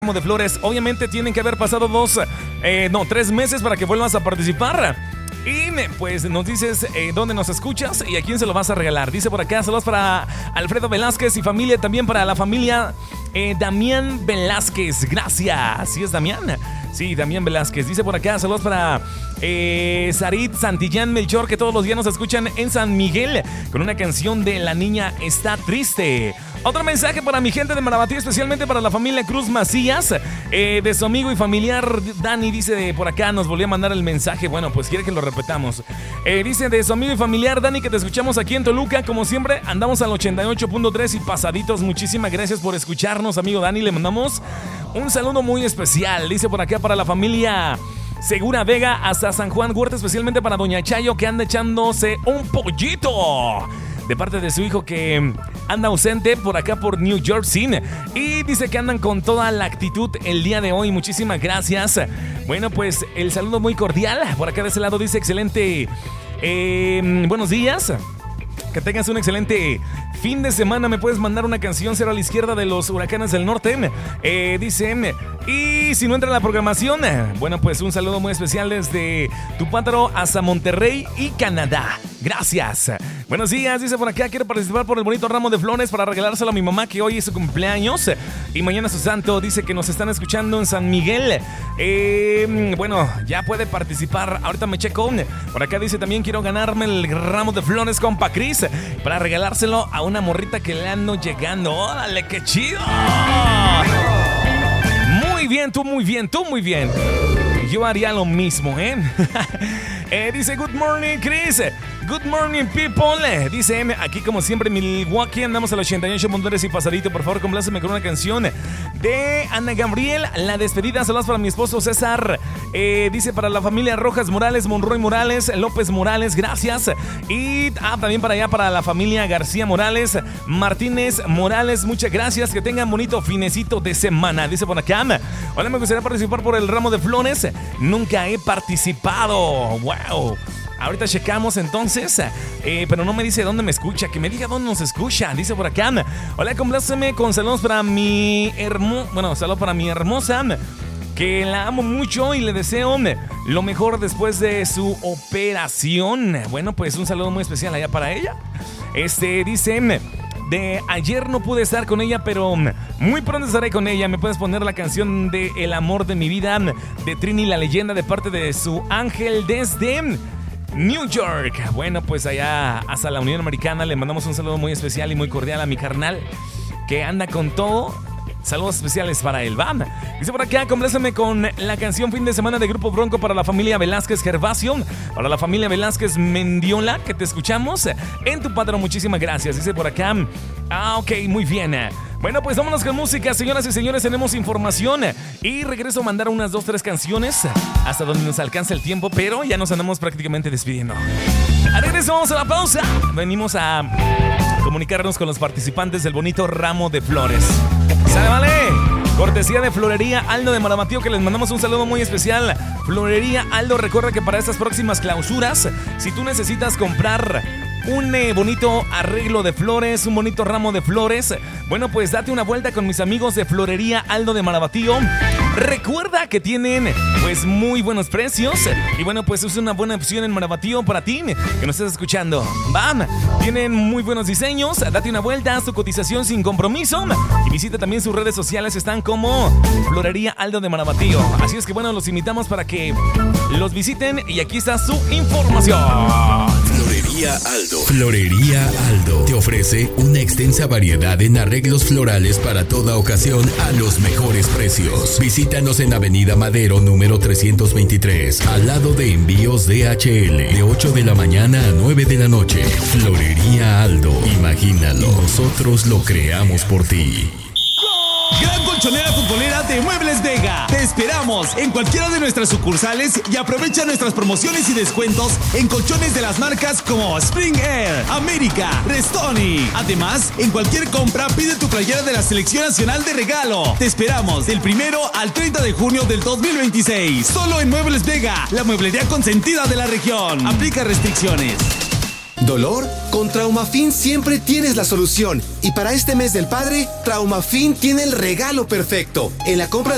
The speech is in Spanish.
Ramo de Flores. Obviamente tienen que haber pasado 3 meses para que vuelvas a participar. Y pues nos dices dónde nos escuchas y a quién se lo vas a regalar. Dice por acá, saludos para Alfredo Velázquez y familia, también para la familia Damián Velázquez. Gracias. ¿Sí es Damián? Sí, Damián Velázquez. Dice por acá, saludos para Sarit Santillán Melchor, que todos los días nos escuchan en San Miguel con una canción de La Niña Está Triste. Otro mensaje para mi gente de Marabatío, especialmente para la familia Cruz Macías, de su amigo y familiar Dani. Dice por acá, nos volvió a mandar el mensaje. Bueno, pues quiere que lo repetamos. Dice de su amigo y familiar Dani, que te escuchamos aquí en Toluca. Como siempre, andamos al 88.3 y pasaditos. Muchísimas gracias por escucharnos, amigo Dani. Le mandamos un saludo muy especial. Dice por acá para la familia Segura Vega hasta San Juan Huerta, especialmente para Doña Chayo, que anda echándose un pollito de parte de su hijo que anda ausente por acá por New York City. Y dice que andan con toda la actitud el día de hoy. Muchísimas gracias. Bueno, pues el saludo muy cordial. Por acá de ese lado dice excelente buenos días. Que tengas un excelente fin de semana. Me puedes mandar una canción, Cero a la Izquierda, de los Huracanes del Norte. Dice, y si no entra en la programación, bueno, pues un saludo muy especial desde Tupátaro hasta Monterrey y Canadá. Gracias. Buenos días, dice por acá, quiero participar por el bonito ramo de flores para regalárselo a mi mamá, que hoy es su cumpleaños y mañana es su santo. Dice que nos están escuchando en San Miguel. Bueno, ya puede participar. Ahorita me checo. Por acá dice también, quiero ganarme el ramo de flores, compa Cris, para regalárselo a una morrita que le ando llegando. ¡Órale, qué chido! Muy bien, tú muy bien, tú muy bien. Yo haría lo mismo, dice, good morning, Chris. Good morning, people. Dice, aquí como siempre, Milwaukee. Andamos al 88 Monteres y pasadito. Por favor, compláceme con una canción de Ana Gabriel, La Despedida. Saludos para mi esposo César. Dice, para la familia Rojas Morales, Monroy Morales, López Morales. Gracias. Y también para allá, para la familia García Morales, Martínez Morales. Muchas gracias. Que tengan bonito finecito de semana. Dice por acá, hola, me gustaría participar por el ramo de flores. Nunca he participado. Wow. Ahorita checamos entonces, pero no me dice dónde me escucha. Que me diga dónde nos escucha. Dice por acá, hola, compláceme con saludos para mi saludos para mi hermosa, que la amo mucho y le deseo lo mejor después de su operación. Bueno, pues un saludo muy especial allá para ella. Dice, de ayer no pude estar con ella, pero muy pronto estaré con ella. Me puedes poner la canción de El amor de mi vida, de Trini la leyenda, de parte de su ángel desde New York. Bueno, pues allá hasta la Unión Americana le mandamos un saludo muy especial y muy cordial a mi carnal, que anda con todo. Saludos especiales para él, ¿va? Dice por acá, compláceme con la canción Fin de Semana de Grupo Bronco para la familia Velázquez Gervasio, para la familia Velázquez Mendiola, que te escuchamos en tu patrón. Muchísimas gracias. Dice por acá, ok, muy bien. Bueno, pues vámonos con música, señoras y señores. Tenemos información y regreso a mandar unas 2-3 canciones hasta donde nos alcanza el tiempo, pero ya nos andamos prácticamente despidiendo. A regreso, vamos a la pausa. Venimos a comunicarnos con los participantes del bonito ramo de flores. ¡Sale, vale! Cortesía de Florería Aldo de Marabatío, que les mandamos un saludo muy especial. Florería Aldo, recuerda que para estas próximas clausuras, si tú necesitas comprar un bonito arreglo de flores, un bonito ramo de flores, bueno, pues date una vuelta con mis amigos de Florería Aldo de Marabatío. Recuerda que tienen pues muy buenos precios y bueno, pues es una buena opción en Marabatío para ti que nos estás escuchando. ¡Bam! Tienen muy buenos diseños, date una vuelta, haz tu cotización sin compromiso y visita también sus redes sociales, están como Florería Aldo de Marabatío. Así es que bueno, los invitamos para que los visiten y aquí está su información. Florería Aldo. Florería Aldo te ofrece una extensa variedad en arreglos florales para toda ocasión a los mejores precios. Visítanos en Avenida Madero número 323, al lado de Envíos DHL, de 8 de la mañana a 9 de la noche. Florería Aldo, imagínalo, nosotros lo creamos por ti. Gran colchonera futbolera de Muebles Vega. Te esperamos en cualquiera de nuestras sucursales y aprovecha nuestras promociones y descuentos en colchones de las marcas como Spring Air, América, Restoni. Además, en cualquier compra pide tu playera de la Selección Nacional de regalo. Te esperamos del 1 al 30 de junio del 2026. Solo en Muebles Vega, la mueblería consentida de la región. Aplica restricciones. ¿Dolor? Con Traumafin siempre tienes la solución. Y para este mes del padre, Traumafin tiene el regalo perfecto. En la compra